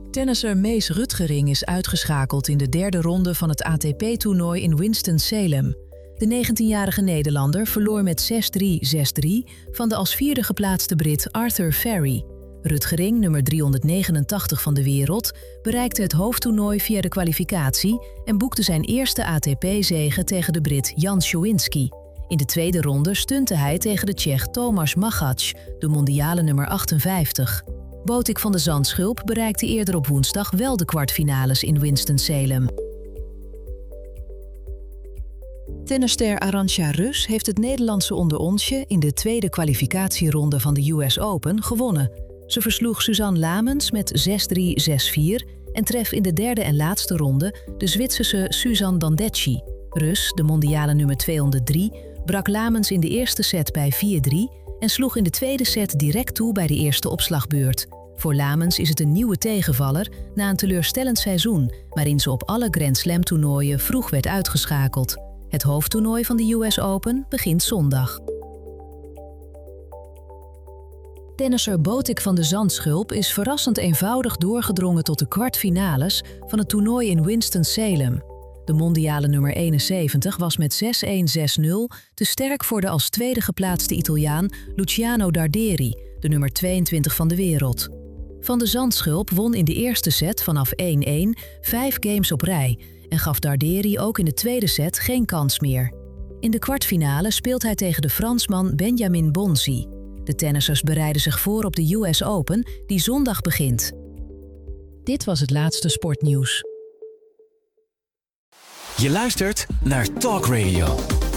Tennisser Mees Rutgering is uitgeschakeld in de derde ronde van het ATP-toernooi in Winston-Salem. De 19-jarige Nederlander verloor met 6-3, 6-3 van de als vierde geplaatste Brit Arthur Ferry. Rutgering, nummer 389 van de wereld, bereikte het hoofdtoernooi via de kwalificatie en boekte zijn eerste ATP-zege tegen de Brit Jan Schowinski. In de tweede ronde stunte hij tegen de Tsjech Tomáš Machac, de mondiale nummer 58. Botik van de Zandschulp bereikte eerder op woensdag wel de kwartfinales in Winston-Salem. Tennisster Arantxa Rus heeft het Nederlandse onderonsje in de tweede kwalificatieronde van de US Open gewonnen. Ze versloeg Suzanne Lamens met 6-3, 6-4 en treft in de derde en laatste ronde de Zwitserse Suzanne Dandecchi. Rus, de mondiale nummer 203, brak Lamens in de eerste set bij 4-3 en sloeg in de tweede set direct toe bij de eerste opslagbeurt. Voor Lamens is het een nieuwe tegenvaller na een teleurstellend seizoen, waarin ze op alle Grand Slam toernooien vroeg werd uitgeschakeld. Het hoofdtoernooi van de US Open begint zondag. Tennisser Botik van de Zandschulp is verrassend eenvoudig doorgedrongen tot de kwartfinales van het toernooi in Winston-Salem. De mondiale nummer 71 was met 6-1, 6-0 te sterk voor de als tweede geplaatste Italiaan Luciano Darderi, de nummer 22 van de wereld. Van de Zandschulp won in de eerste set vanaf 1-1 5 games op rij en gaf Darderi ook in de tweede set geen kans meer. In de kwartfinale speelt hij tegen de Fransman Benjamin Bonzi. De tennissers bereiden zich voor op de US Open, die zondag begint. Dit was het laatste sportnieuws. Je luistert naar Talk Radio.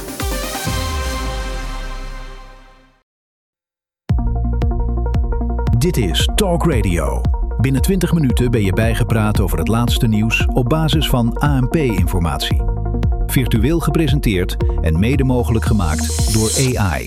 Dit is Talk Radio. Binnen 20 minuten ben je bijgepraat over het laatste nieuws op basis van ANP-informatie. Virtueel gepresenteerd en mede mogelijk gemaakt door AI.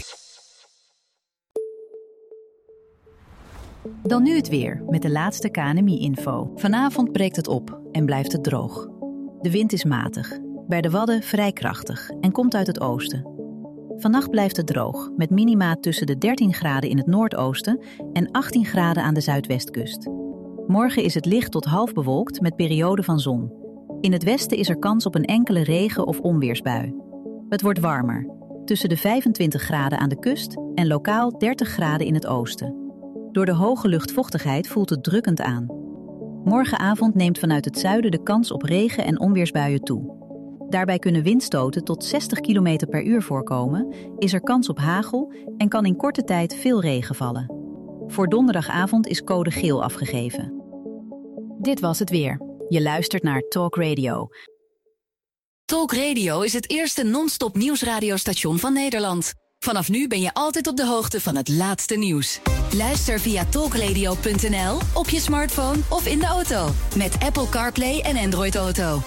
Dan nu het weer met de laatste KNMI-info. Vanavond breekt het op en blijft het droog. De wind is matig, bij de Wadden vrij krachtig en komt uit het oosten. Vannacht blijft het droog, met minima tussen de 13 graden in het noordoosten en 18 graden aan de zuidwestkust. Morgen is het licht tot half bewolkt met perioden van zon. In het westen is er kans op een enkele regen- of onweersbui. Het wordt warmer, tussen de 25 graden aan de kust en lokaal 30 graden in het oosten. Door de hoge luchtvochtigheid voelt het drukkend aan. Morgenavond neemt vanuit het zuiden de kans op regen- en onweersbuien toe. Daarbij kunnen windstoten tot 60 km per uur voorkomen, is er kans op hagel en kan in korte tijd veel regen vallen. Voor donderdagavond is code geel afgegeven. Dit was het weer. Je luistert naar Talk Radio. Talk Radio is het eerste non-stop nieuwsradiostation van Nederland. Vanaf nu ben je altijd op de hoogte van het laatste nieuws. Luister via talkradio.nl, op je smartphone of in de auto. Met Apple CarPlay en Android Auto.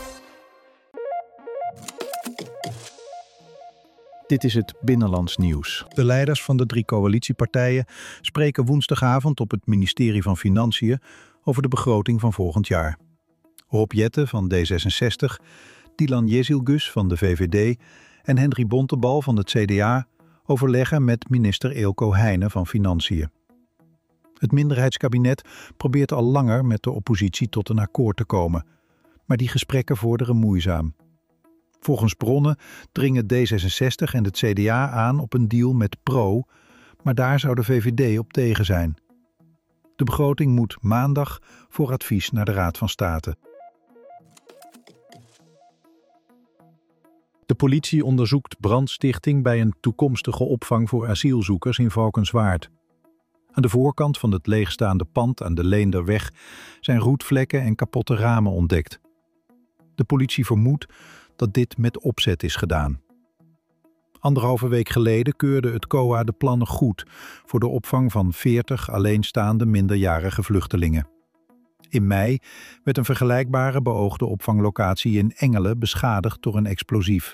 Dit is het Binnenlands Nieuws. De leiders van de 3 coalitiepartijen spreken woensdagavond op het ministerie van Financiën over de begroting van volgend jaar. Rob Jetten van D66, Dylan Jezilgus van de VVD en Henry Bontebal van het CDA overleggen met minister Eelco Heijnen van Financiën. Het minderheidskabinet probeert al langer met de oppositie tot een akkoord te komen, maar die gesprekken vorderen moeizaam. Volgens bronnen dringen D66 en het CDA aan op een deal met Pro, maar daar zou de VVD op tegen zijn. De begroting moet maandag voor advies naar de Raad van State. De politie onderzoekt brandstichting bij een toekomstige opvang voor asielzoekers in Valkenswaard. Aan de voorkant van het leegstaande pand aan de Leenderweg zijn roetvlekken en kapotte ramen ontdekt. De politie vermoedt dat dit met opzet is gedaan. 1,5 week geleden keurde het COA de plannen goed voor de opvang van 40 alleenstaande minderjarige vluchtelingen. In mei werd een vergelijkbare beoogde opvanglocatie in Engelen beschadigd door een explosief.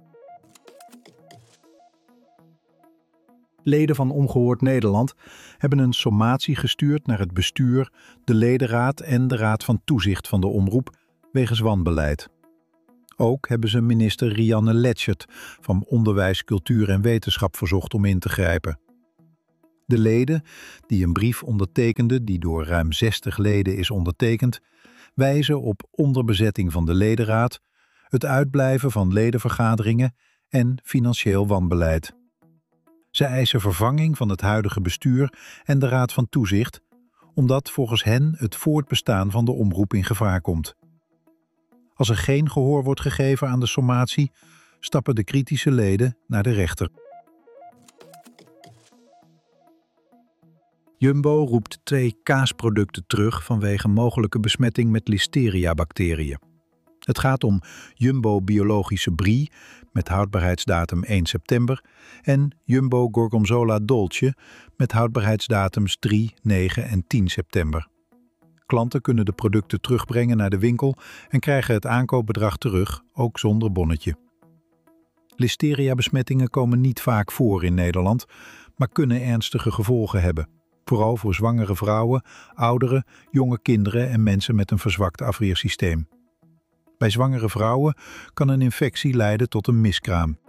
Leden van Ongehoord Nederland hebben een sommatie gestuurd naar het bestuur, de ledenraad en de raad van toezicht van de omroep wegens wanbeleid. Ook hebben ze minister Rianne Letchert van Onderwijs, Cultuur en Wetenschap verzocht om in te grijpen. De leden, die een brief ondertekenden die door ruim 60 leden is ondertekend, wijzen op onderbezetting van de ledenraad, het uitblijven van ledenvergaderingen en financieel wanbeleid. Ze eisen vervanging van het huidige bestuur en de Raad van Toezicht, omdat volgens hen het voortbestaan van de omroep in gevaar komt. Als er geen gehoor wordt gegeven aan de sommatie, stappen de kritische leden naar de rechter. Jumbo roept 2 kaasproducten terug vanwege mogelijke besmetting met listeria-bacteriën. Het gaat om Jumbo biologische brie met houdbaarheidsdatum 1 september en Jumbo Gorgonzola Dolce met houdbaarheidsdatums 3, 9 en 10 september. Klanten kunnen de producten terugbrengen naar de winkel en krijgen het aankoopbedrag terug, ook zonder bonnetje. Listeria-besmettingen komen niet vaak voor in Nederland, maar kunnen ernstige gevolgen hebben. Vooral voor zwangere vrouwen, ouderen, jonge kinderen en mensen met een verzwakt afweersysteem. Bij zwangere vrouwen kan een infectie leiden tot een miskraam.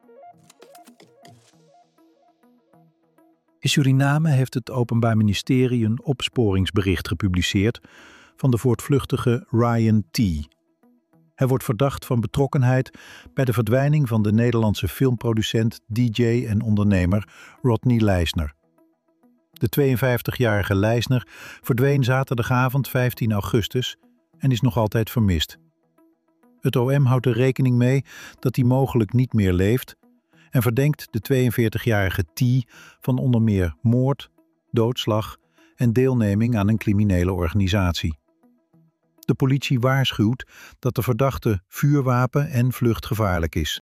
In Suriname heeft het Openbaar Ministerie een opsporingsbericht gepubliceerd van de voortvluchtige Ryan T. Hij wordt verdacht van betrokkenheid bij de verdwijning van de Nederlandse filmproducent, DJ en ondernemer Rodney Leisner. De 52-jarige Leisner verdween zaterdagavond 15 augustus en is nog altijd vermist. Het OM houdt er rekening mee dat hij mogelijk niet meer leeft en verdenkt de 42-jarige T van onder meer moord, doodslag en deelneming aan een criminele organisatie. De politie waarschuwt dat de verdachte vuurwapen en vluchtgevaarlijk is.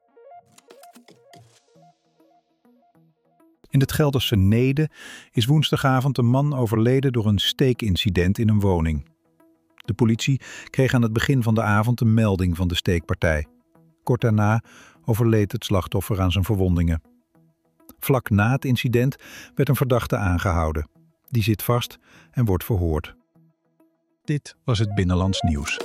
In het Gelderse Neede is woensdagavond een man overleden door een steekincident in een woning. De politie kreeg aan het begin van de avond een melding van de steekpartij. Kort daarna overleed het slachtoffer aan zijn verwondingen. Vlak na het incident werd een verdachte aangehouden. Die zit vast en wordt verhoord. Dit was het Binnenlands Nieuws.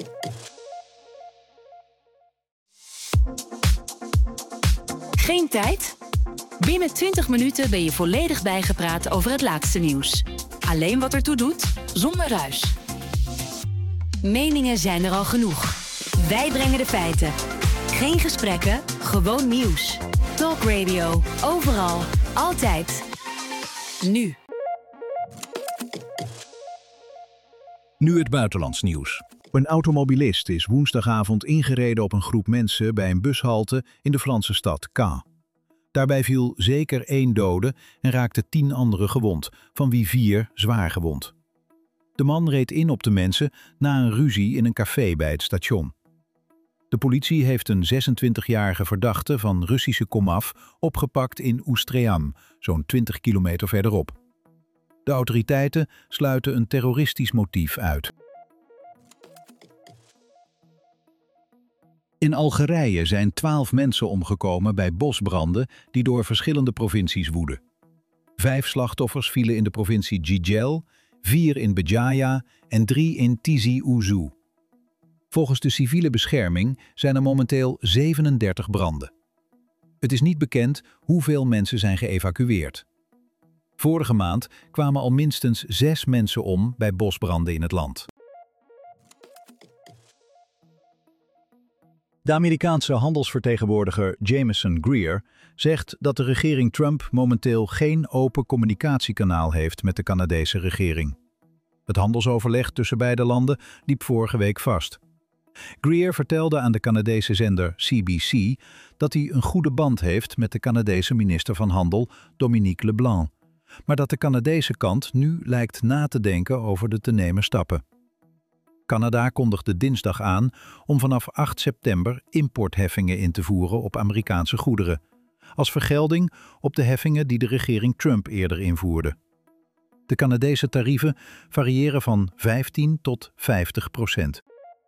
Geen tijd? Binnen 20 minuten ben je volledig bijgepraat over het laatste nieuws. Alleen wat ertoe doet, zonder ruis. Meningen zijn er al genoeg. Wij brengen de feiten. Geen gesprekken, gewoon nieuws. Talk Radio, overal, altijd. Nu. Nu het buitenlands nieuws. Een automobilist is woensdagavond ingereden op een groep mensen bij een bushalte in de Franse stad Caen. Daarbij viel zeker 1 dode en raakten 10 anderen gewond, van wie 4 zwaar gewond. De man reed in op de mensen na een ruzie in een café bij het station. De politie heeft een 26-jarige verdachte van Russische komaf opgepakt in Oestream, zo'n 20 kilometer verderop. De autoriteiten sluiten een terroristisch motief uit. In Algerije zijn 12 mensen omgekomen bij bosbranden die door verschillende provincies woeden. 5 slachtoffers vielen in de provincie Jijel, 4 in Béjaïa en 3 in Tizi Ouzou. Volgens de civiele bescherming zijn er momenteel 37 branden. Het is niet bekend hoeveel mensen zijn geëvacueerd. Vorige maand kwamen al minstens 6 mensen om bij bosbranden in het land. De Amerikaanse handelsvertegenwoordiger Jameson Greer zegt dat de regering Trump momenteel geen open communicatiekanaal heeft met de Canadese regering. Het handelsoverleg tussen beide landen liep vorige week vast. Greer vertelde aan de Canadese zender CBC dat hij een goede band heeft met de Canadese minister van Handel Dominique LeBlanc, maar dat de Canadese kant nu lijkt na te denken over de te nemen stappen. Canada kondigde dinsdag aan om vanaf 8 september importheffingen in te voeren op Amerikaanse goederen, als vergelding op de heffingen die de regering Trump eerder invoerde. De Canadese tarieven variëren van 15 tot 50%.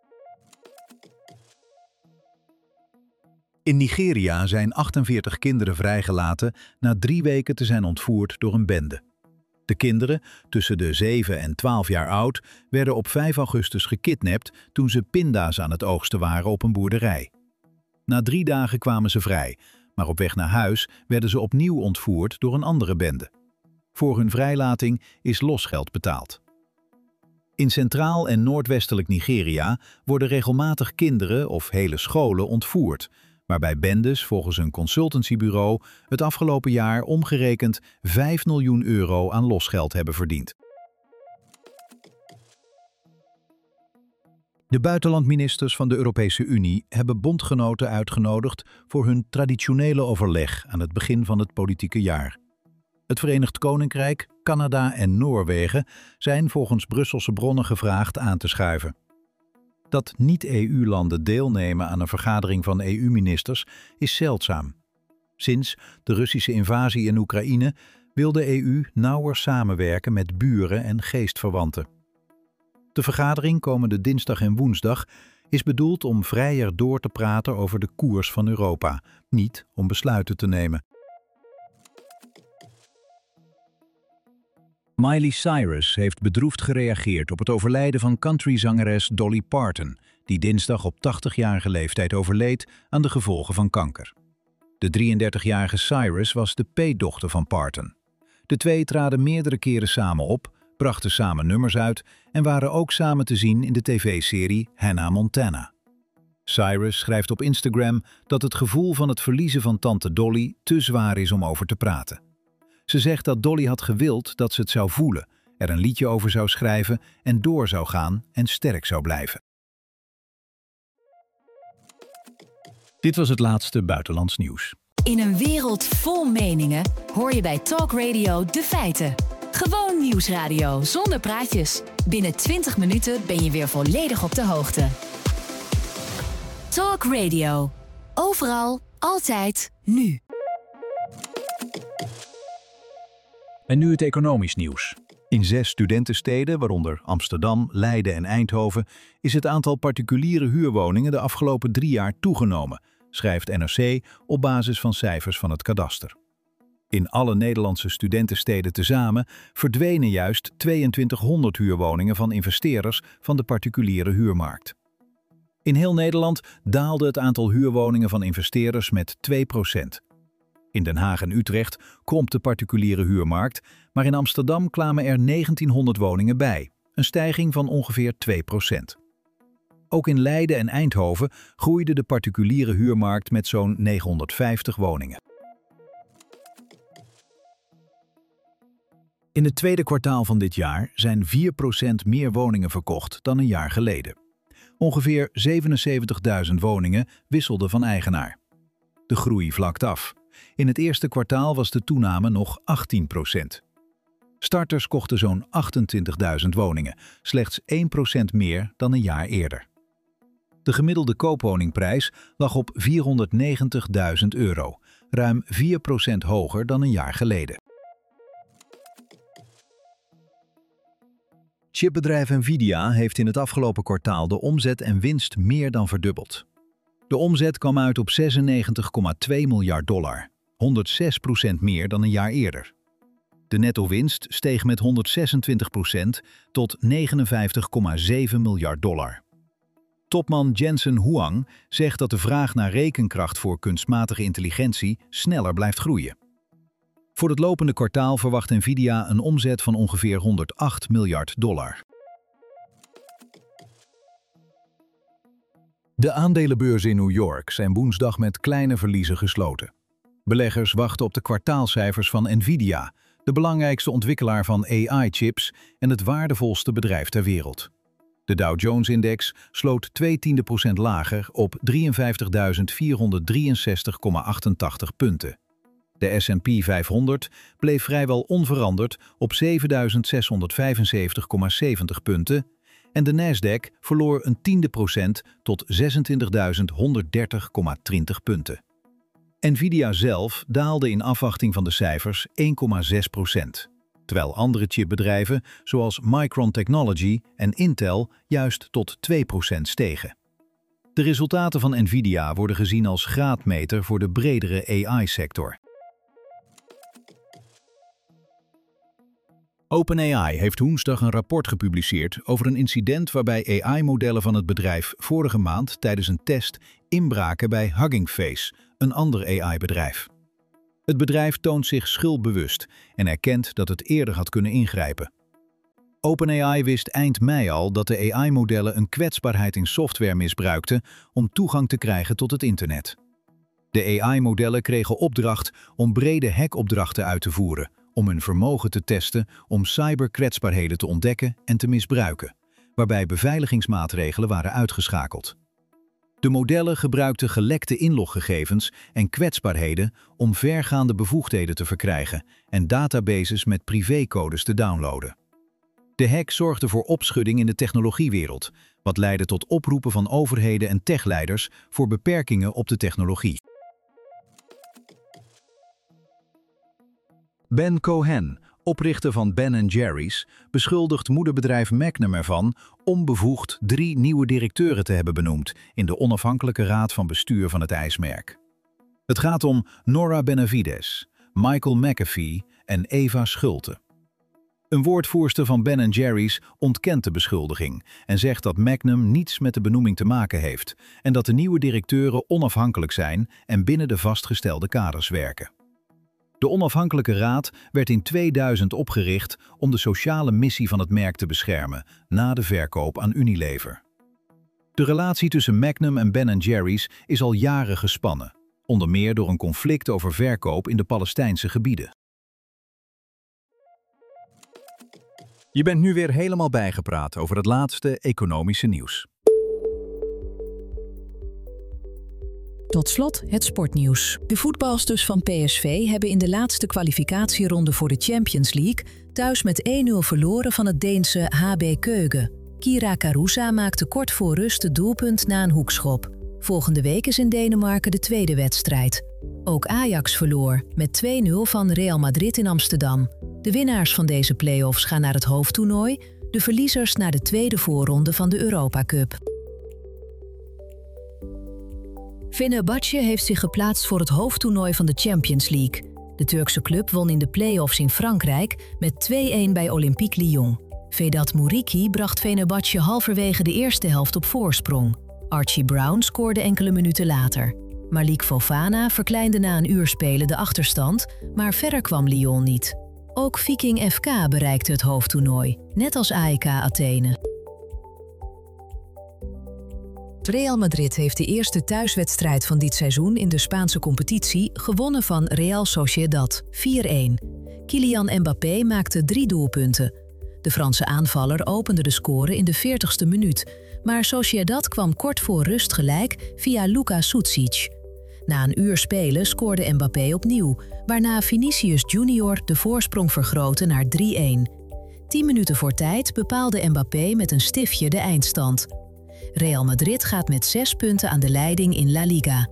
In Nigeria zijn 48 kinderen vrijgelaten na 3 weken te zijn ontvoerd door een bende. De kinderen, tussen de 7 en 12 jaar oud, werden op 5 augustus gekidnapt toen ze pinda's aan het oogsten waren op een boerderij. Na 3 dagen kwamen ze vrij, maar op weg naar huis werden ze opnieuw ontvoerd door een andere bende. Voor hun vrijlating is losgeld betaald. In Centraal- en Noordwestelijk Nigeria worden regelmatig kinderen of hele scholen ontvoerd, waarbij bendes volgens een consultancybureau het afgelopen jaar omgerekend 5 miljoen euro aan losgeld hebben verdiend. De buitenlandministers van de Europese Unie hebben bondgenoten uitgenodigd voor hun traditionele overleg aan het begin van het politieke jaar. Het Verenigd Koninkrijk, Canada en Noorwegen zijn volgens Brusselse bronnen gevraagd aan te schuiven. Dat niet-EU-landen deelnemen aan een vergadering van EU-ministers is zeldzaam. Sinds de Russische invasie in Oekraïne wil de EU nauwer samenwerken met buren en geestverwanten. De vergadering komende dinsdag en woensdag is bedoeld om vrijer door te praten over de koers van Europa, niet om besluiten te nemen. Miley Cyrus heeft bedroefd gereageerd op het overlijden van countryzangeres Dolly Parton, die dinsdag op 80-jarige leeftijd overleed aan de gevolgen van kanker. De 33-jarige Cyrus was de peetdochter van Parton. De twee traden meerdere keren samen op, brachten samen nummers uit en waren ook samen te zien in de tv-serie Hannah Montana. Cyrus schrijft op Instagram dat het gevoel van het verliezen van tante Dolly te zwaar is om over te praten. Ze zegt dat Dolly had gewild dat ze het zou voelen, er een liedje over zou schrijven en door zou gaan en sterk zou blijven. Dit was het laatste buitenlands nieuws. In een wereld vol meningen hoor je bij Talk Radio de feiten. Gewoon nieuwsradio zonder praatjes. Binnen 20 minuten ben je weer volledig op de hoogte. Talk Radio. Overal, altijd, nu. En nu het economisch nieuws. In 6 studentensteden, waaronder Amsterdam, Leiden en Eindhoven, is het aantal particuliere huurwoningen de afgelopen 3 jaar toegenomen, schrijft NRC op basis van cijfers van het kadaster. In alle Nederlandse studentensteden tezamen verdwenen juist 2200 huurwoningen van investeerders van de particuliere huurmarkt. In heel Nederland daalde het aantal huurwoningen van investeerders met 2%. In Den Haag en Utrecht kromp de particuliere huurmarkt, maar in Amsterdam kwamen er 1900 woningen bij, een stijging van ongeveer 2%. Ook in Leiden en Eindhoven groeide de particuliere huurmarkt met zo'n 950 woningen. In het tweede kwartaal van dit jaar zijn 4% meer woningen verkocht dan een jaar geleden. Ongeveer 77.000 woningen wisselden van eigenaar. De groei vlakt af. In het eerste kwartaal was de toename nog 18%. Starters kochten zo'n 28.000 woningen, slechts 1% meer dan een jaar eerder. De gemiddelde koopwoningprijs lag op €490.000, ruim 4% hoger dan een jaar geleden. Chipbedrijf Nvidia heeft in het afgelopen kwartaal de omzet en winst meer dan verdubbeld. De omzet kwam uit op $96,2 miljard, 106% meer dan een jaar eerder. De netto-winst steeg met 126% tot $59,7 miljard. Topman Jensen Huang zegt dat de vraag naar rekenkracht voor kunstmatige intelligentie sneller blijft groeien. Voor het lopende kwartaal verwacht Nvidia een omzet van ongeveer $108 miljard. De aandelenbeurzen in New York zijn woensdag met kleine verliezen gesloten. Beleggers wachten op de kwartaalcijfers van Nvidia, de belangrijkste ontwikkelaar van AI-chips en het waardevolste bedrijf ter wereld. De Dow Jones-index sloot 0,2% lager op 53.463,88 punten. De S&P 500 bleef vrijwel onveranderd op 7.675,70 punten en de Nasdaq verloor een 0,1% tot 26.130,20 punten. Nvidia zelf daalde in afwachting van de cijfers 1,6%, terwijl andere chipbedrijven zoals Micron Technology en Intel juist tot 2% stegen. De resultaten van Nvidia worden gezien als graadmeter voor de bredere AI-sector. OpenAI heeft woensdag een rapport gepubliceerd over een incident waarbij AI-modellen van het bedrijf vorige maand tijdens een test inbraken bij Hugging Face, een ander AI-bedrijf. Het bedrijf toont zich schuldbewust en erkent dat het eerder had kunnen ingrijpen. OpenAI wist eind mei al dat de AI-modellen een kwetsbaarheid in software misbruikten om toegang te krijgen tot het internet. De AI-modellen kregen opdracht om brede hackopdrachten uit te voeren, om hun vermogen te testen om cyberkwetsbaarheden te ontdekken en te misbruiken, waarbij beveiligingsmaatregelen waren uitgeschakeld. De modellen gebruikten gelekte inloggegevens en kwetsbaarheden om vergaande bevoegdheden te verkrijgen en databases met privécodes te downloaden. De hack zorgde voor opschudding in de technologiewereld, wat leidde tot oproepen van overheden en techleiders voor beperkingen op de technologie. Ben Cohen, oprichter van Ben & Jerry's, beschuldigt moederbedrijf Magnum ervan onbevoegd 3 nieuwe directeuren te hebben benoemd in de onafhankelijke raad van bestuur van het ijsmerk. Het gaat om Nora Benavides, Michael McAfee en Eva Schulte. Een woordvoerster van Ben & Jerry's ontkent de beschuldiging en zegt dat Magnum niets met de benoeming te maken heeft en dat de nieuwe directeuren onafhankelijk zijn en binnen de vastgestelde kaders werken. De onafhankelijke raad werd in 2000 opgericht om de sociale missie van het merk te beschermen na de verkoop aan Unilever. De relatie tussen Magnum en Ben & Jerry's is al jaren gespannen, onder meer door een conflict over verkoop in de Palestijnse gebieden. Je bent nu weer helemaal bijgepraat over het laatste economische nieuws. Tot slot het sportnieuws. De voetbalsters van PSV hebben in de laatste kwalificatieronde voor de Champions League thuis met 1-0 verloren van het Deense HB Køge. Kira Karusa maakte kort voor rust het doelpunt na een hoekschop. Volgende week is in Denemarken de tweede wedstrijd. Ook Ajax verloor met 2-0 van Real Madrid in Amsterdam. De winnaars van deze play-offs gaan naar het hoofdtoernooi, de verliezers naar de tweede voorronde van de Europa Cup. Fenerbahçe heeft zich geplaatst voor het hoofdtoernooi van de Champions League. De Turkse club won in de play-offs in Frankrijk met 2-1 bij Olympique Lyon. Vedat Muriqi bracht Fenerbahçe halverwege de eerste helft op voorsprong. Archie Brown scoorde enkele minuten later. Malik Fofana verkleinde na een uur spelen de achterstand, maar verder kwam Lyon niet. Ook Viking FK bereikte het hoofdtoernooi, net als AEK Athene. Real Madrid heeft de eerste thuiswedstrijd van dit seizoen in de Spaanse competitie gewonnen van Real Sociedad, 4-1. Kylian Mbappé maakte 3 doelpunten. De Franse aanvaller opende de score in de 40ste minuut, maar Sociedad kwam kort voor rust gelijk via Luka Sucic. Na een uur spelen scoorde Mbappé opnieuw, waarna Vinicius Junior de voorsprong vergrootte naar 3-1. 10 minuten voor tijd bepaalde Mbappé met een stiftje de eindstand. Real Madrid gaat met 6 punten aan de leiding in La Liga.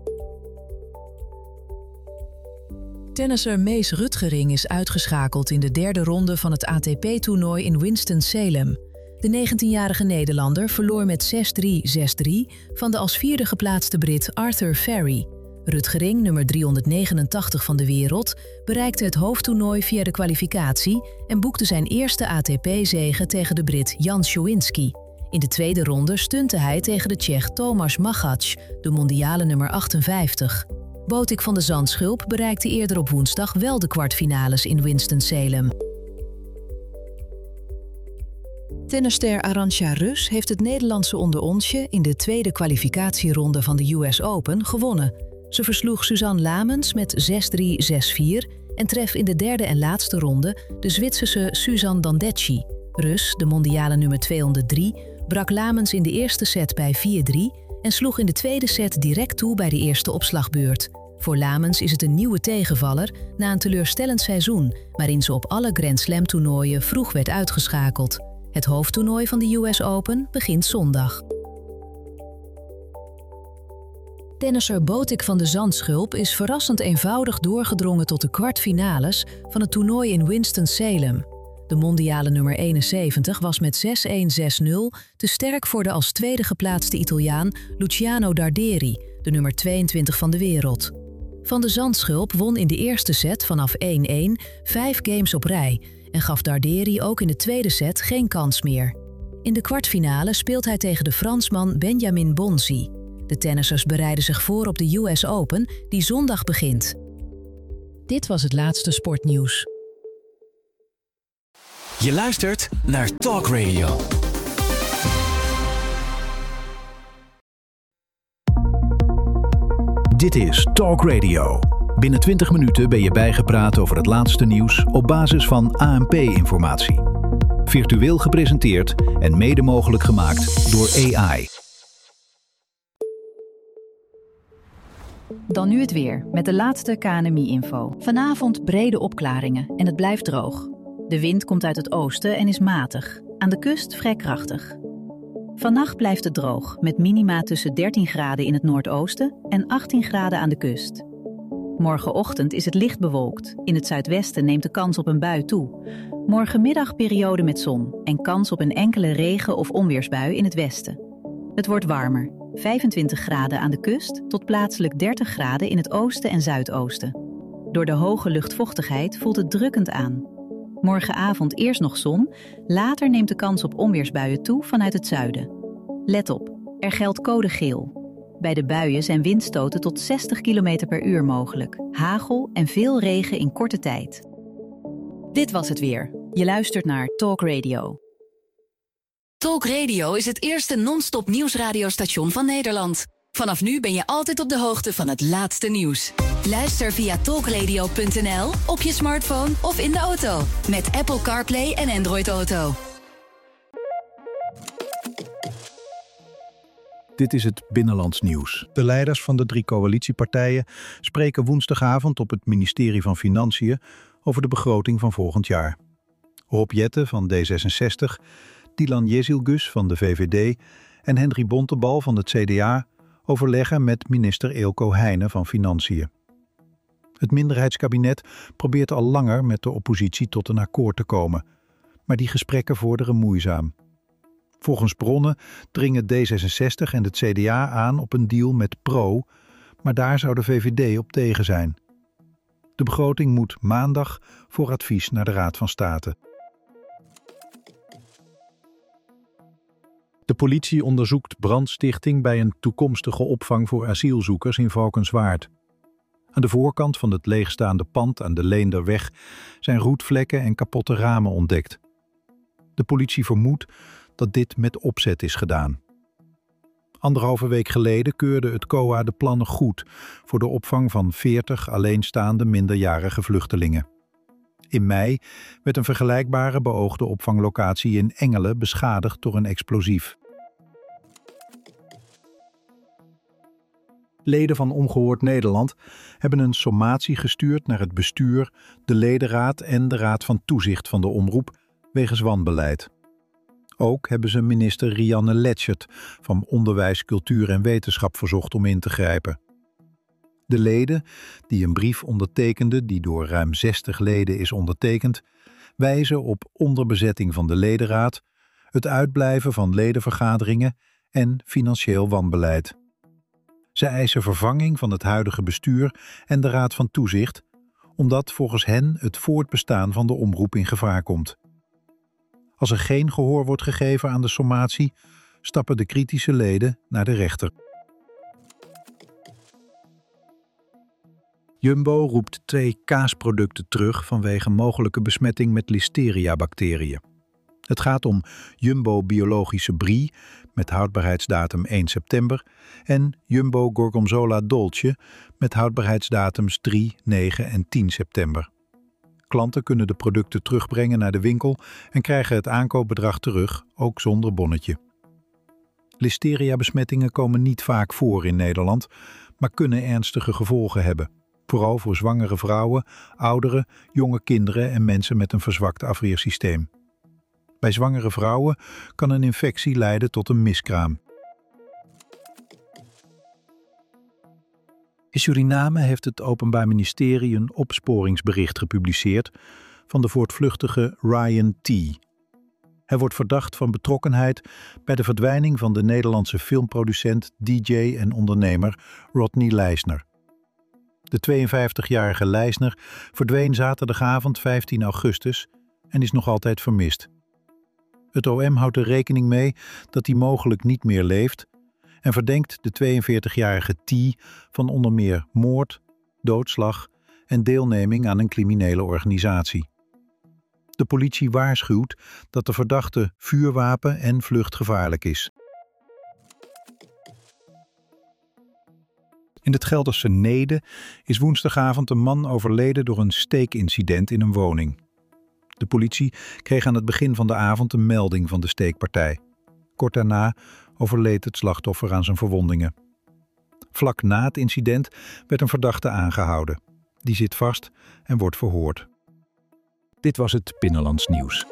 Tennisser Mees Rutgering is uitgeschakeld in de derde ronde van het ATP-toernooi in Winston-Salem. De 19-jarige Nederlander verloor met 6-3, 6-3 van de als vierde geplaatste Brit Arthur Ferry. Rutgering, nummer 389 van de wereld, bereikte het hoofdtoernooi via de kwalificatie en boekte zijn eerste ATP-zege tegen de Brit Jan Schowinski. In de tweede ronde stunte hij tegen de Tsjech Tomáš Machac, de mondiale nummer 58. Botik van de Zandschulp bereikte eerder op woensdag wel de kwartfinales in Winston-Salem. Tennisster Arantxa Rus heeft het Nederlandse onderonsje in de tweede kwalificatieronde van de US Open gewonnen. Ze versloeg Suzanne Lamens met 6-3, 6-4 en tref in de derde en laatste ronde de Zwitserse Suzanne Dandecchi. Rus, de mondiale nummer 203, brak Lamens in de eerste set bij 4-3 en sloeg in de tweede set direct toe bij de eerste opslagbeurt. Voor Lamens is het een nieuwe tegenvaller na een teleurstellend seizoen, waarin ze op alle Grand Slam toernooien vroeg werd uitgeschakeld. Het hoofdtoernooi van de US Open begint zondag. Tennisser Botik van de Zandschulp is verrassend eenvoudig doorgedrongen tot de kwartfinales van het toernooi in Winston-Salem. De mondiale nummer 71 was met 6-1, 6-0 te sterk voor de als tweede geplaatste Italiaan Luciano Darderi, de nummer 22 van de wereld. Van de Zandschulp won in de eerste set vanaf 1-1 5 games op rij en gaf Darderi ook in de tweede set geen kans meer. In de kwartfinale speelt hij tegen de Fransman Benjamin Bonzi. De tennissers bereiden zich voor op de US Open, die zondag begint. Dit was het laatste sportnieuws. Je luistert naar Talk Radio. Dit is Talk Radio. Binnen 20 minuten ben je bijgepraat over het laatste nieuws op basis van ANP-informatie. Virtueel gepresenteerd en mede mogelijk gemaakt door AI. Dan nu het weer, met de laatste KNMI-info. Vanavond brede opklaringen en het blijft droog. De wind komt uit het oosten en is matig. Aan de kust vrij krachtig. Vannacht blijft het droog, met minima tussen 13 graden in het noordoosten en 18 graden aan de kust. Morgenochtend is het licht bewolkt. In het zuidwesten neemt de kans op een bui toe. Morgenmiddag periode met zon en kans op een enkele regen- of onweersbui in het westen. Het wordt warmer, 25 graden aan de kust tot plaatselijk 30 graden in het oosten en zuidoosten. Door de hoge luchtvochtigheid voelt het drukkend aan. Morgenavond eerst nog zon, later neemt de kans op onweersbuien toe vanuit het zuiden. Let op, er geldt code geel. Bij de buien zijn windstoten tot 60 km per uur mogelijk, hagel en veel regen in korte tijd. Dit was het weer. Je luistert naar Talk Radio. Talk Radio is het eerste non-stop nieuwsradiostation van Nederland. Vanaf nu ben je altijd op de hoogte van het laatste nieuws. Luister via talkradio.nl, op je smartphone of in de auto. Met Apple CarPlay en Android Auto. Dit is het Binnenlands Nieuws. De leiders van de 3 coalitiepartijen spreken woensdagavond op het ministerie van Financiën over de begroting van volgend jaar. Rob Jetten van D66, Dylan Jezilgus van de VVD en Henry Bontebal van het CDA overleggen met minister Eelco Heijnen van Financiën. Het minderheidskabinet probeert al langer met de oppositie tot een akkoord te komen, maar die gesprekken vorderen moeizaam. Volgens bronnen dringen D66 en het CDA aan op een deal met Pro, maar daar zou de VVD op tegen zijn. De begroting moet maandag voor advies naar de Raad van State. De politie onderzoekt brandstichting bij een toekomstige opvang voor asielzoekers in Valkenswaard. Aan de voorkant van het leegstaande pand aan de Leenderweg zijn roetvlekken en kapotte ramen ontdekt. De politie vermoedt dat dit met opzet is gedaan. 1,5 week geleden keurde het COA de plannen goed voor de opvang van 40 alleenstaande minderjarige vluchtelingen. In mei werd een vergelijkbare beoogde opvanglocatie in Engelen beschadigd door een explosief. Leden van Ongehoord Nederland hebben een sommatie gestuurd naar het bestuur, de ledenraad en de Raad van Toezicht van de omroep wegens wanbeleid. Ook hebben ze minister Rianne Letschert van Onderwijs, Cultuur en Wetenschap verzocht om in te grijpen. De leden, die een brief ondertekenden die door ruim 60 leden is ondertekend, wijzen op onderbezetting van de ledenraad, het uitblijven van ledenvergaderingen en financieel wanbeleid. Ze eisen vervanging van het huidige bestuur en de Raad van Toezicht, omdat volgens hen het voortbestaan van de omroep in gevaar komt. Als er geen gehoor wordt gegeven aan de sommatie, stappen de kritische leden naar de rechter. Jumbo roept 2 kaasproducten terug vanwege mogelijke besmetting met Listeria-bacteriën. Het gaat om Jumbo Biologische Brie met houdbaarheidsdatum 1 september en Jumbo Gorgonzola Dolce met houdbaarheidsdatums 3, 9 en 10 september. Klanten kunnen de producten terugbrengen naar de winkel en krijgen het aankoopbedrag terug, ook zonder bonnetje. Listeria-besmettingen komen niet vaak voor in Nederland, maar kunnen ernstige gevolgen hebben. Vooral voor zwangere vrouwen, ouderen, jonge kinderen en mensen met een verzwakt afweersysteem. Bij zwangere vrouwen kan een infectie leiden tot een miskraam. In Suriname heeft het Openbaar Ministerie een opsporingsbericht gepubliceerd van de voortvluchtige Ryan T. Hij wordt verdacht van betrokkenheid bij de verdwijning van de Nederlandse filmproducent, DJ en ondernemer Rodney Leisner. De 52-jarige Leisner verdween zaterdagavond 15 augustus en is nog altijd vermist. Het OM houdt er rekening mee dat hij mogelijk niet meer leeft en verdenkt de 42-jarige T van onder meer moord, doodslag en deelneming aan een criminele organisatie. De politie waarschuwt dat de verdachte vuurwapen- en vluchtgevaarlijk is. In het Gelderse Neede is woensdagavond een man overleden door een steekincident in een woning. De politie kreeg aan het begin van de avond een melding van de steekpartij. Kort daarna overleed het slachtoffer aan zijn verwondingen. Vlak na het incident werd een verdachte aangehouden. Die zit vast en wordt verhoord. Dit was het Binnenlands Nieuws.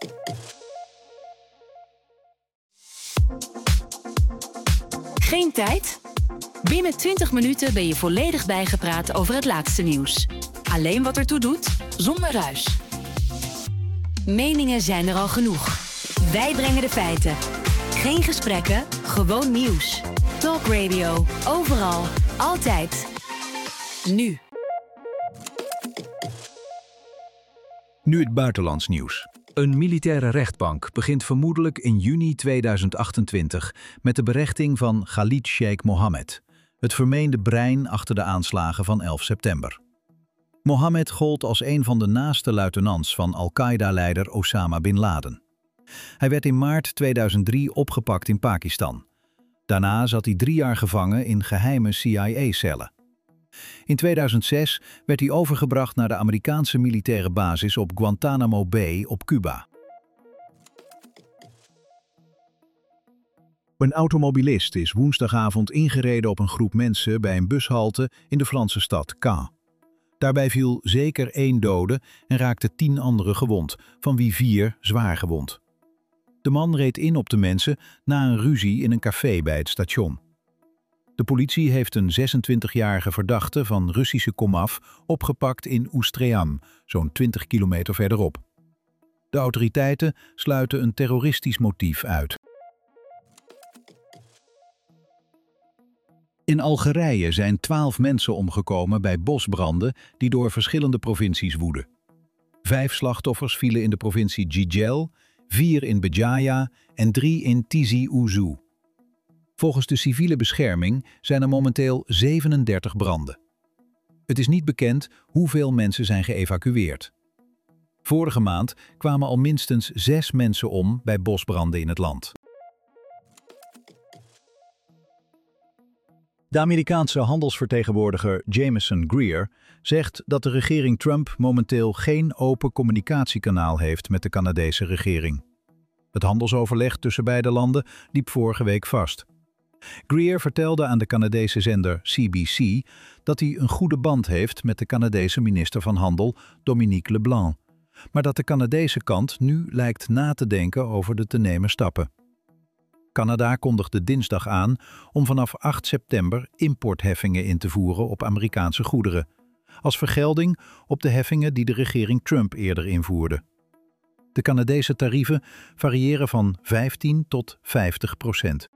Geen tijd? Binnen 20 minuten ben je volledig bijgepraat over het laatste nieuws. Alleen wat ertoe doet, zonder ruis. Meningen zijn er al genoeg. Wij brengen de feiten. Geen gesprekken, gewoon nieuws. Talk Radio, overal, altijd. Nu. Nu het buitenlands nieuws. Een militaire rechtbank begint vermoedelijk in juni 2028 met de berechting van Khalid Sheikh Mohammed, het vermeende brein achter de aanslagen van 11 september. Mohammed gold als een van de naaste luitenants van Al-Qaeda-leider Osama bin Laden. Hij werd in maart 2003 opgepakt in Pakistan. Daarna zat hij 3 jaar gevangen in geheime CIA-cellen. In 2006 werd hij overgebracht naar de Amerikaanse militaire basis op Guantanamo Bay op Cuba. Een automobilist is woensdagavond ingereden op een groep mensen bij een bushalte in de Franse stad Caen. Daarbij viel zeker 1 dode en raakte 10 anderen gewond, van wie 4 zwaar gewond. De man reed in op de mensen na een ruzie in een café bij het station. De politie heeft een 26-jarige verdachte van Russische komaf opgepakt in Oestream, zo'n 20 kilometer verderop. De autoriteiten sluiten een terroristisch motief uit. In Algerije zijn 12 mensen omgekomen bij bosbranden die door verschillende provincies woeden. 5 slachtoffers vielen in de provincie Jijel, 4 in Béjaïa en 3 in Tizi Ouzou. Volgens de civiele bescherming zijn er momenteel 37 branden. Het is niet bekend hoeveel mensen zijn geëvacueerd. Vorige maand kwamen al minstens 6 mensen om bij bosbranden in het land. De Amerikaanse handelsvertegenwoordiger Jameson Greer zegt dat de regering Trump momenteel geen open communicatiekanaal heeft met de Canadese regering. Het handelsoverleg tussen beide landen liep vorige week vast. Greer vertelde aan de Canadese zender CBC dat hij een goede band heeft met de Canadese minister van Handel Dominique LeBlanc, maar dat de Canadese kant nu lijkt na te denken over de te nemen stappen. Canada kondigde dinsdag aan om vanaf 8 september importheffingen in te voeren op Amerikaanse goederen, als vergelding op de heffingen die de regering Trump eerder invoerde. De Canadese tarieven variëren van 15 tot 50%.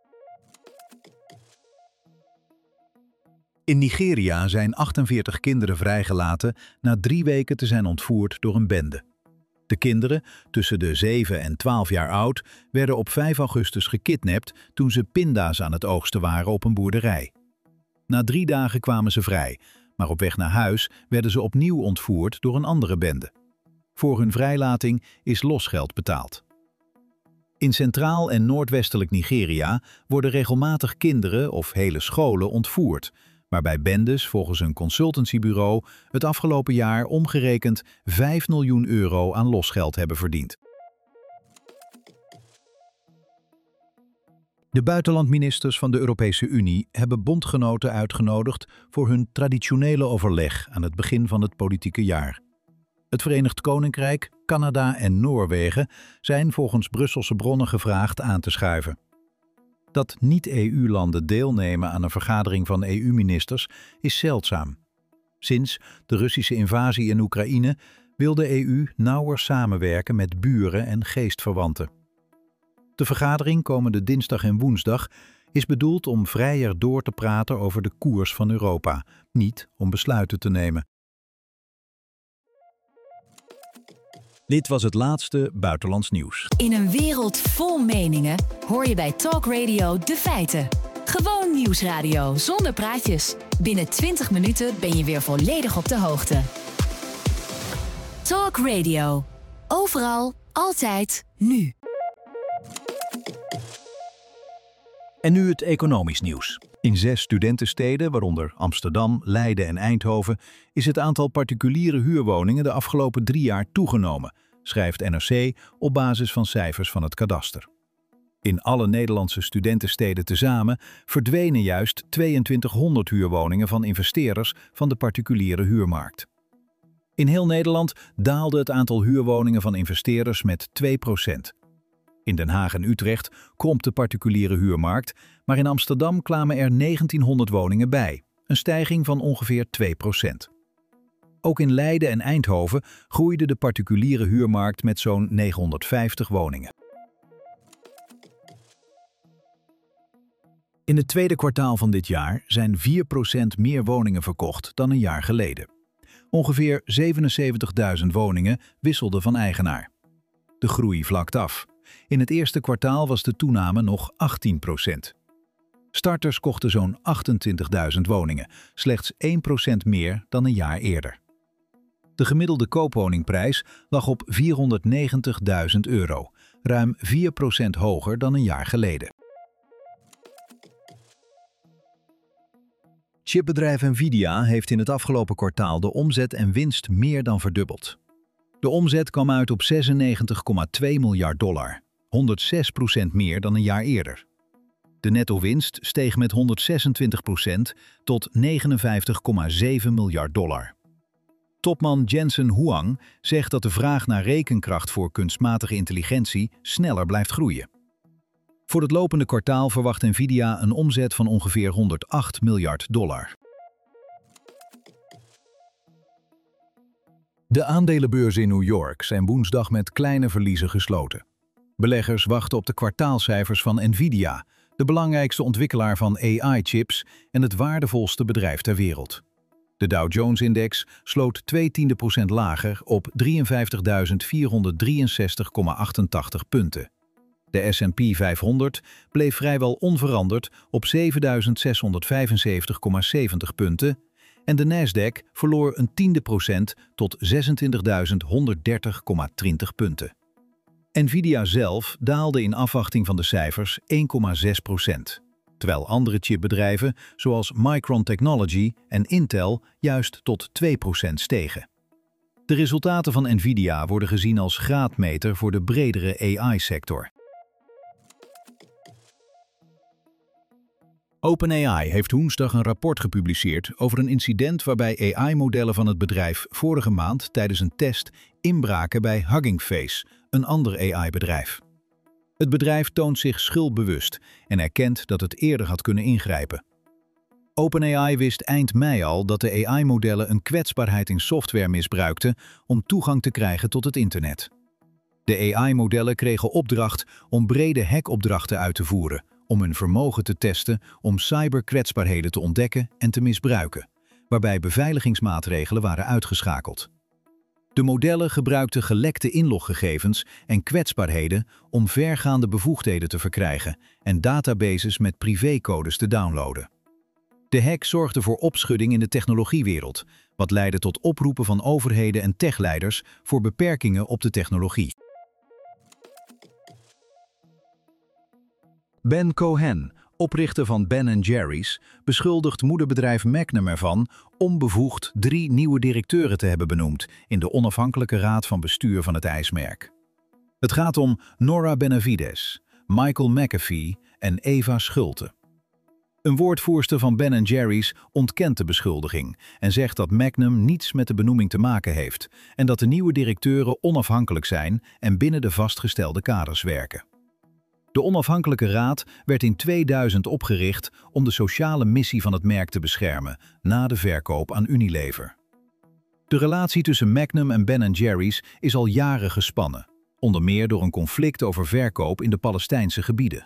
In Nigeria zijn 48 kinderen vrijgelaten na 3 weken te zijn ontvoerd door een bende. De kinderen, tussen de 7 en 12 jaar oud, werden op 5 augustus gekidnapt toen ze pinda's aan het oogsten waren op een boerderij. Na 3 dagen kwamen ze vrij, maar op weg naar huis werden ze opnieuw ontvoerd door een andere bende. Voor hun vrijlating is losgeld betaald. In centraal en noordwestelijk Nigeria worden regelmatig kinderen of hele scholen ontvoerd, waarbij bendes volgens een consultancybureau het afgelopen jaar omgerekend 5 miljoen euro aan losgeld hebben verdiend. De buitenlandministers van de Europese Unie hebben bondgenoten uitgenodigd voor hun traditionele overleg aan het begin van het politieke jaar. Het Verenigd Koninkrijk, Canada en Noorwegen zijn volgens Brusselse bronnen gevraagd aan te schuiven. Dat niet-EU-landen deelnemen aan een vergadering van EU-ministers is zeldzaam. Sinds de Russische invasie in Oekraïne wil de EU nauwer samenwerken met buren en geestverwanten. De vergadering komende dinsdag en woensdag is bedoeld om vrijer door te praten over de koers van Europa, niet om besluiten te nemen. Dit was het laatste buitenlands nieuws. In een wereld vol meningen hoor je bij Talk Radio de feiten. Gewoon nieuwsradio, zonder praatjes. Binnen 20 minuten ben je weer volledig op de hoogte. Talk Radio. Overal, altijd, nu. En nu het economisch nieuws. In 6 studentensteden, waaronder Amsterdam, Leiden en Eindhoven, is het aantal particuliere huurwoningen de afgelopen 3 jaar toegenomen, schrijft NRC op basis van cijfers van het kadaster. In alle Nederlandse studentensteden tezamen verdwenen juist 2200 huurwoningen van investeerders van de particuliere huurmarkt. In heel Nederland daalde het aantal huurwoningen van investeerders met 2%. In Den Haag en Utrecht kromp de particuliere huurmarkt, maar in Amsterdam kwamen er 1900 woningen bij, een stijging van ongeveer 2%. Ook in Leiden en Eindhoven groeide de particuliere huurmarkt met zo'n 950 woningen. In het tweede kwartaal van dit jaar zijn 4% meer woningen verkocht dan een jaar geleden. Ongeveer 77.000 woningen wisselden van eigenaar. De groei vlakt af. In het eerste kwartaal was de toename nog 18%. Starters kochten zo'n 28.000 woningen, slechts 1% meer dan een jaar eerder. De gemiddelde koopwoningprijs lag op €490.000, ruim 4% hoger dan een jaar geleden. Chipbedrijf Nvidia heeft in het afgelopen kwartaal de omzet en winst meer dan verdubbeld. De omzet kwam uit op $96,2 miljard, 106% meer dan een jaar eerder. De netto-winst steeg met 126% tot $59,7 miljard. Topman Jensen Huang zegt dat de vraag naar rekenkracht voor kunstmatige intelligentie sneller blijft groeien. Voor het lopende kwartaal verwacht Nvidia een omzet van ongeveer $108 miljard. De aandelenbeurzen in New York zijn woensdag met kleine verliezen gesloten. Beleggers wachten op de kwartaalcijfers van Nvidia, de belangrijkste ontwikkelaar van AI-chips en het waardevolste bedrijf ter wereld. De Dow Jones-index sloot 0,2% lager op 53.463,88 punten. De S&P 500 bleef vrijwel onveranderd op 7.675,70 punten en de Nasdaq verloor een 0,1% tot 26.130,20 punten. Nvidia zelf daalde in afwachting van de cijfers 1,6%, terwijl andere chipbedrijven zoals Micron Technology en Intel juist tot 2% stegen. De resultaten van Nvidia worden gezien als graadmeter voor de bredere AI-sector. OpenAI heeft woensdag een rapport gepubliceerd over een incident waarbij AI-modellen van het bedrijf vorige maand tijdens een test inbraken bij Hugging Face, een ander AI-bedrijf. Het bedrijf toont zich schuldbewust en erkent dat het eerder had kunnen ingrijpen. OpenAI wist eind mei al dat de AI-modellen een kwetsbaarheid in software misbruikten om toegang te krijgen tot het internet. De AI-modellen kregen opdracht om brede hackopdrachten uit te voeren, om hun vermogen te testen om cyberkwetsbaarheden te ontdekken en te misbruiken, waarbij beveiligingsmaatregelen waren uitgeschakeld. De modellen gebruikten gelekte inloggegevens en kwetsbaarheden om vergaande bevoegdheden te verkrijgen en databases met privécodes te downloaden. De hack zorgde voor opschudding in de technologiewereld, wat leidde tot oproepen van overheden en techleiders voor beperkingen op de technologie. Ben Cohen, oprichter van Ben & Jerry's, beschuldigt moederbedrijf Magnum ervan onbevoegd 3 nieuwe directeuren te hebben benoemd in de onafhankelijke raad van bestuur van het ijsmerk. Het gaat om Nora Benavides, Michael McAfee en Eva Schulte. Een woordvoerster van Ben & Jerry's ontkent de beschuldiging en zegt dat Magnum niets met de benoeming te maken heeft en dat de nieuwe directeuren onafhankelijk zijn en binnen de vastgestelde kaders werken. De onafhankelijke raad werd in 2000 opgericht om de sociale missie van het merk te beschermen na de verkoop aan Unilever. De relatie tussen Magnum en Ben & Jerry's is al jaren gespannen, onder meer door een conflict over verkoop in de Palestijnse gebieden.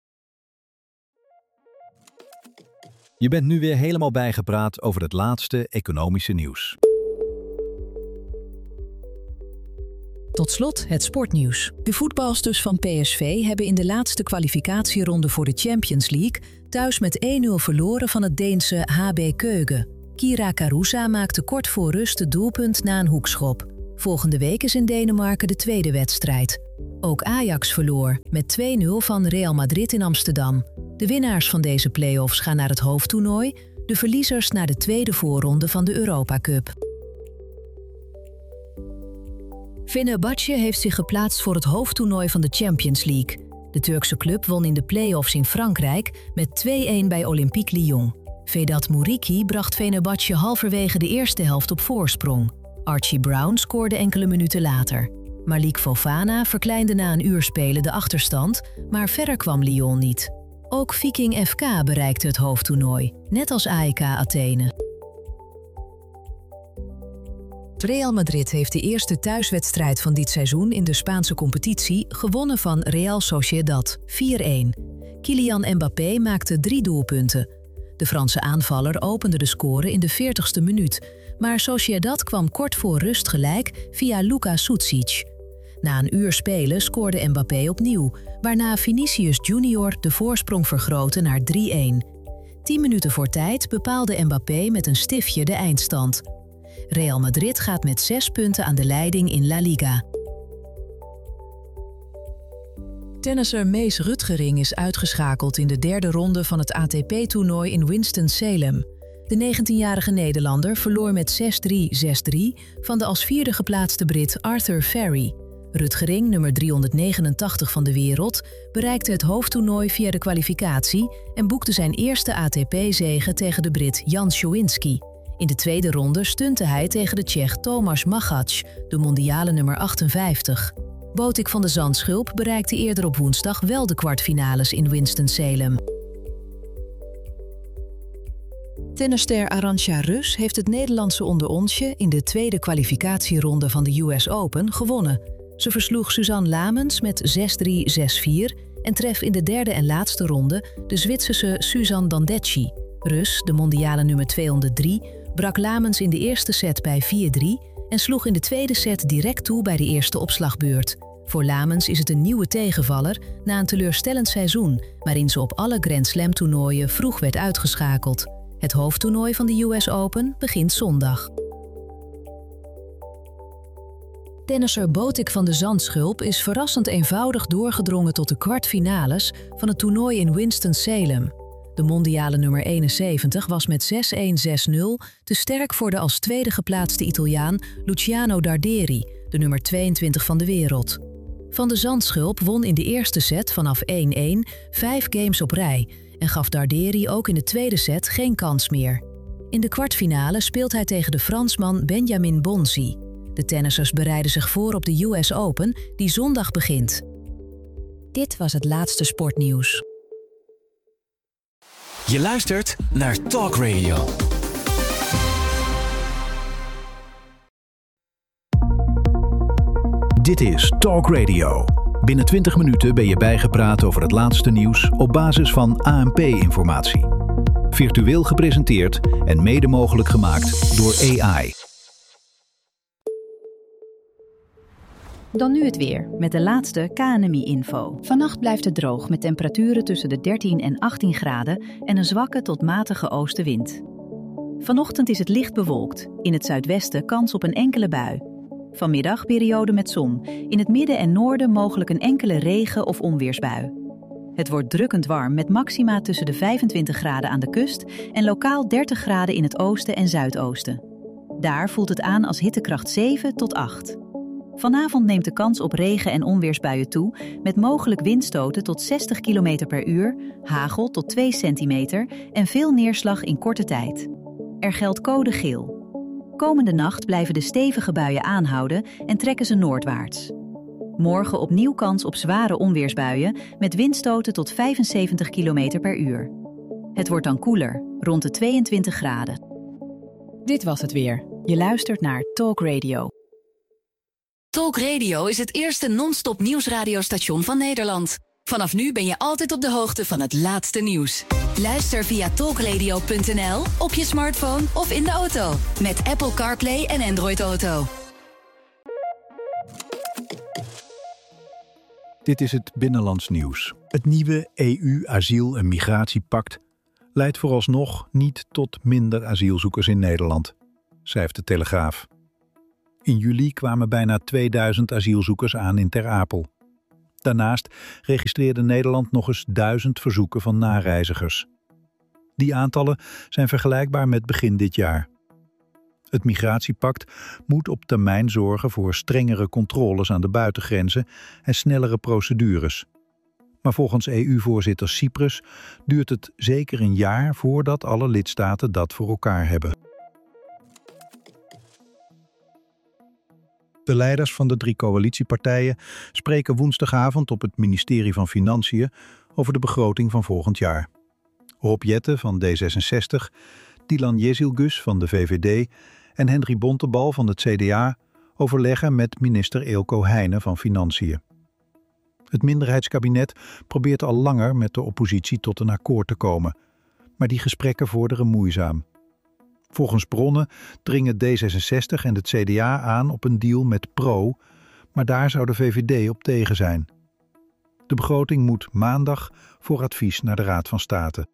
Je bent nu weer helemaal bijgepraat over het laatste economische nieuws. Tot slot het sportnieuws. De voetbalsters van PSV hebben in de laatste kwalificatieronde voor de Champions League thuis met 1-0 verloren van het Deense HB Køge. Kira Karusa maakte kort voor rust het doelpunt na een hoekschop. Volgende week is in Denemarken de tweede wedstrijd. Ook Ajax verloor met 2-0 van Real Madrid in Amsterdam. De winnaars van deze play-offs gaan naar het hoofdtoernooi, de verliezers naar de tweede voorronde van de Europa Cup. Fenerbahçe heeft zich geplaatst voor het hoofdtoernooi van de Champions League. De Turkse club won in de play-offs in Frankrijk met 2-1 bij Olympique Lyon. Vedat Muriqi bracht Fenerbahçe halverwege de eerste helft op voorsprong. Archie Brown scoorde enkele minuten later. Malik Fofana verkleinde na een uur spelen de achterstand, maar verder kwam Lyon niet. Ook Viking FK bereikte het hoofdtoernooi, net als AEK Athene. Real Madrid heeft de eerste thuiswedstrijd van dit seizoen in de Spaanse competitie gewonnen van Real Sociedad, 4-1. Kylian Mbappé maakte 3 doelpunten. De Franse aanvaller opende de score in de 40ste minuut, maar Sociedad kwam kort voor rust gelijk via Luka Sucic. Na een uur spelen scoorde Mbappé opnieuw, waarna Vinicius Junior de voorsprong vergrootte naar 3-1. 10 minuten voor tijd bepaalde Mbappé met een stiftje de eindstand. Real Madrid gaat met 6 punten aan de leiding in La Liga. Tennisser Mees Rutgering is uitgeschakeld in de derde ronde van het ATP-toernooi in Winston-Salem. De 19-jarige Nederlander verloor met 6-3, 6-3 van de als vierde geplaatste Brit Arthur Ferry. Rutgering, nummer 389 van de wereld, bereikte het hoofdtoernooi via de kwalificatie en boekte zijn eerste ATP-zege tegen de Brit Jan Schowinski. In de tweede ronde stunte hij tegen de Tsjech Tomáš Machac, de mondiale nummer 58. Botik van de Zandschulp bereikte eerder op woensdag wel de kwartfinales in Winston-Salem. Tennisster Arantxa Rus heeft het Nederlandse onderonsje in de tweede kwalificatieronde van de US Open gewonnen. Ze versloeg Suzanne Lamens met 6-3, 6-4 en tref in de derde en laatste ronde de Zwitserse Suzanne Dandecchi. Rus, de mondiale nummer 203, brak Lamens in de eerste set bij 4-3 en sloeg in de tweede set direct toe bij de eerste opslagbeurt. Voor Lamens is het een nieuwe tegenvaller na een teleurstellend seizoen, waarin ze op alle Grand Slam toernooien vroeg werd uitgeschakeld. Het hoofdtoernooi van de US Open begint zondag. Tennisser Botik van de Zandschulp is verrassend eenvoudig doorgedrongen tot de kwartfinales van het toernooi in Winston-Salem. De mondiale nummer 71 was met 6-1, 6-0 te sterk voor de als tweede geplaatste Italiaan Luciano Darderi, de nummer 22 van de wereld. Van de Zandschulp won in de eerste set vanaf 1-1 5 games op rij en gaf Darderi ook in de tweede set geen kans meer. In de kwartfinale speelt hij tegen de Fransman Benjamin Bonzi. De tennissers bereiden zich voor op de US Open, die zondag begint. Dit was het laatste sportnieuws. Je luistert naar Talk Radio. Dit is Talk Radio. Binnen 20 minuten ben je bijgepraat over het laatste nieuws op basis van ANP-informatie. Virtueel gepresenteerd en mede mogelijk gemaakt door AI. Dan nu het weer, met de laatste KNMI-info. Vannacht blijft het droog met temperaturen tussen de 13 en 18 graden en een zwakke tot matige oostenwind. Vanochtend is het licht bewolkt, in het zuidwesten kans op een enkele bui. Vanmiddag periode met zon, in het midden en noorden mogelijk een enkele regen- of onweersbui. Het wordt drukkend warm met maxima tussen de 25 graden aan de kust en lokaal 30 graden in het oosten en zuidoosten. Daar voelt het aan als hittekracht 7 tot 8. Vanavond neemt de kans op regen- en onweersbuien toe, met mogelijk windstoten tot 60 km per uur, hagel tot 2 centimeter en veel neerslag in korte tijd. Er geldt code geel. Komende nacht blijven de stevige buien aanhouden en trekken ze noordwaarts. Morgen opnieuw kans op zware onweersbuien met windstoten tot 75 km per uur. Het wordt dan koeler, rond de 22 graden. Dit was het weer. Je luistert naar Talk Radio. Talk Radio is het eerste non-stop nieuwsradiostation van Nederland. Vanaf nu ben je altijd op de hoogte van het laatste nieuws. Luister via talkradio.nl, op je smartphone of in de auto. Met Apple CarPlay en Android Auto. Dit is het Binnenlands Nieuws. Het nieuwe EU-asiel- en migratiepact leidt vooralsnog niet tot minder asielzoekers in Nederland, schrijft de Telegraaf. In juli kwamen bijna 2000 asielzoekers aan in Ter Apel. Daarnaast registreerde Nederland nog eens 1000 verzoeken van nareizigers. Die aantallen zijn vergelijkbaar met begin dit jaar. Het migratiepact moet op termijn zorgen voor strengere controles aan de buitengrenzen en snellere procedures. Maar volgens EU-voorzitter Cyprus duurt het zeker een jaar voordat alle lidstaten dat voor elkaar hebben. De leiders van de 3 coalitiepartijen spreken woensdagavond op het ministerie van Financiën over de begroting van volgend jaar. Rob Jetten van D66, Dylan Jezilgus van de VVD en Henry Bontebal van het CDA overleggen met minister Eelco Heijnen van Financiën. Het minderheidskabinet probeert al langer met de oppositie tot een akkoord te komen, maar die gesprekken vorderen moeizaam. Volgens bronnen dringen D66 en het CDA aan op een deal met Pro, maar daar zou de VVD op tegen zijn. De begroting moet maandag voor advies naar de Raad van State.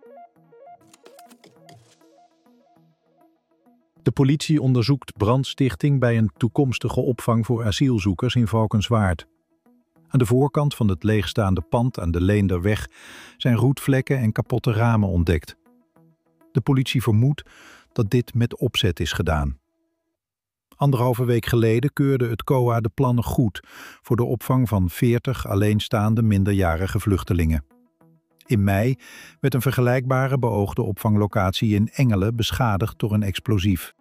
De politie onderzoekt brandstichting bij een toekomstige opvang voor asielzoekers in Valkenswaard. Aan de voorkant van het leegstaande pand aan de Leenderweg zijn roetvlekken en kapotte ramen ontdekt. De politie vermoedt dat dit met opzet is gedaan. 1,5 week geleden keurde het COA de plannen goed voor de opvang van 40 alleenstaande minderjarige vluchtelingen. In mei werd een vergelijkbare beoogde opvanglocatie in Engelen beschadigd door een explosief.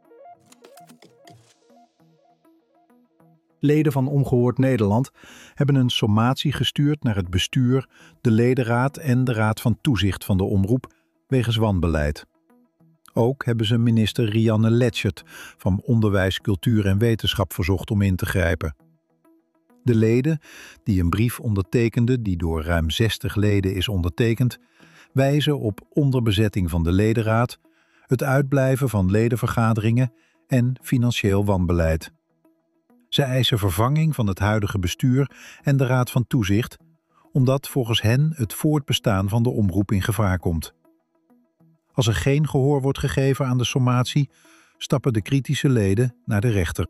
Leden van Ongehoord Nederland hebben een sommatie gestuurd naar het bestuur, de ledenraad en de raad van toezicht van de omroep wegens wanbeleid. Ook hebben ze minister Rianne Letschert van Onderwijs, Cultuur en Wetenschap verzocht om in te grijpen. De leden, die een brief ondertekenden die door ruim 60 leden is ondertekend, wijzen op onderbezetting van de ledenraad, het uitblijven van ledenvergaderingen en financieel wanbeleid. Ze eisen vervanging van het huidige bestuur en de raad van toezicht, omdat volgens hen het voortbestaan van de omroep in gevaar komt. Als er geen gehoor wordt gegeven aan de sommatie, stappen de kritische leden naar de rechter.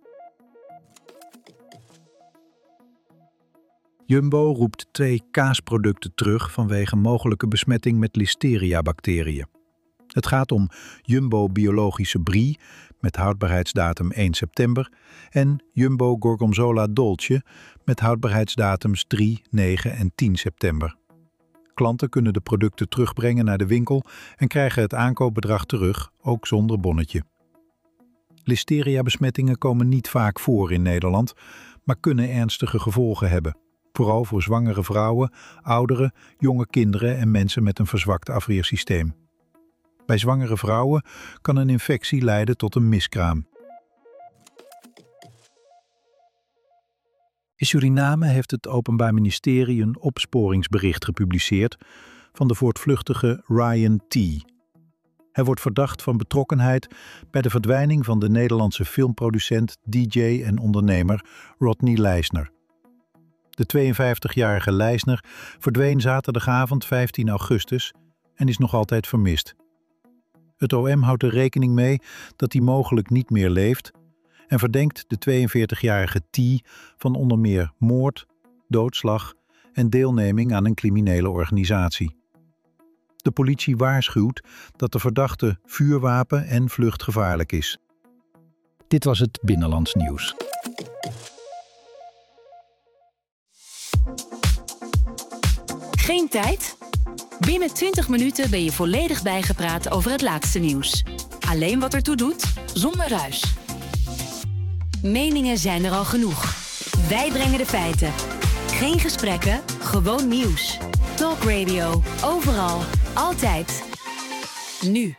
Jumbo roept 2 kaasproducten terug vanwege mogelijke besmetting met Listeria-bacteriën. Het gaat om Jumbo Biologische Brie met houdbaarheidsdatum 1 september en Jumbo Gorgonzola Dolce met houdbaarheidsdatums 3, 9 en 10 september. Klanten kunnen de producten terugbrengen naar de winkel en krijgen het aankoopbedrag terug, ook zonder bonnetje. Listeria-besmettingen komen niet vaak voor in Nederland, maar kunnen ernstige gevolgen hebben. Vooral voor zwangere vrouwen, ouderen, jonge kinderen en mensen met een verzwakt afweersysteem. Bij zwangere vrouwen kan een infectie leiden tot een miskraam. In Suriname heeft het Openbaar Ministerie een opsporingsbericht gepubliceerd van de voortvluchtige Ryan T. Hij wordt verdacht van betrokkenheid bij de verdwijning van de Nederlandse filmproducent, DJ en ondernemer Rodney Leisner. De 52-jarige Leisner verdween zaterdagavond 15 augustus en is nog altijd vermist. Het OM houdt er rekening mee dat hij mogelijk niet meer leeft en verdenkt de 42-jarige T van onder meer moord, doodslag en deelneming aan een criminele organisatie. De politie waarschuwt dat de verdachte vuurwapen en vluchtgevaarlijk is. Dit was het Binnenlands Nieuws. Geen tijd? Binnen 20 minuten ben je volledig bijgepraat over het laatste nieuws. Alleen wat ertoe doet, zonder ruis. Meningen zijn er al genoeg. Wij brengen de feiten. Geen gesprekken, gewoon nieuws. Talk Radio, overal, altijd. Nu.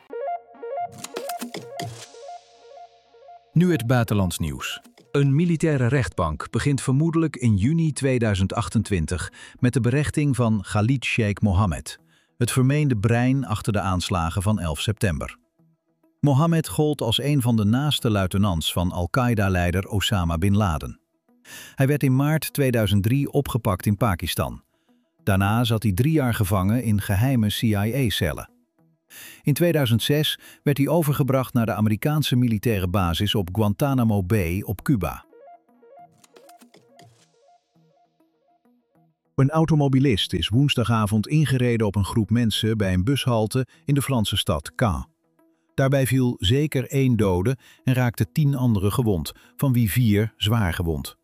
Nu het buitenlands nieuws. Een militaire rechtbank begint vermoedelijk in juni 2028 met de berechting van Khalid Sheikh Mohammed, het vermeende brein achter de aanslagen van 11 september. Mohammed gold als een van de naaste luitenants van Al-Qaeda-leider Osama bin Laden. Hij werd in maart 2003 opgepakt in Pakistan. Daarna zat hij 3 jaar gevangen in geheime CIA-cellen. In 2006 werd hij overgebracht naar de Amerikaanse militaire basis op Guantanamo Bay op Cuba. Een automobilist is woensdagavond ingereden op een groep mensen bij een bushalte in de Franse stad Caen. Daarbij viel zeker 1 dode en raakten 10 anderen gewond, van wie 4 zwaar gewond.